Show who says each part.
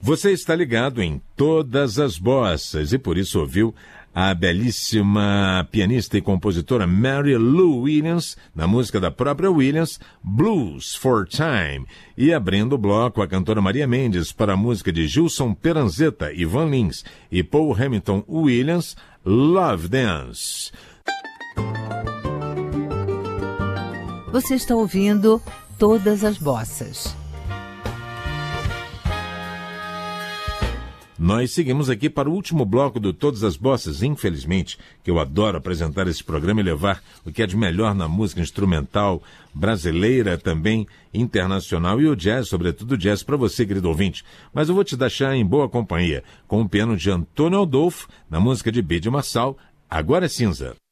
Speaker 1: Você está ligado em todas as bossas e por isso ouviu a belíssima pianista e compositora Mary Lou Williams, na música da própria Williams, Blues for Time. E abrindo o bloco, a cantora Maria Mendes para a música de Gilson Peranzetta, Ivan Lins e Paul Hamilton Williams, Love Dance.
Speaker 2: Você está ouvindo Todas as Bossas.
Speaker 1: Nós seguimos aqui para o último bloco do Todas as Bossas, infelizmente, que eu adoro apresentar esse programa e levar o que é de melhor na música instrumental brasileira, também internacional, e o jazz, sobretudo o jazz, para você, querido ouvinte. Mas eu vou te deixar em boa companhia, com o piano de Antônio Adolfo, na música de Bede Marçal, Agora é Cinza.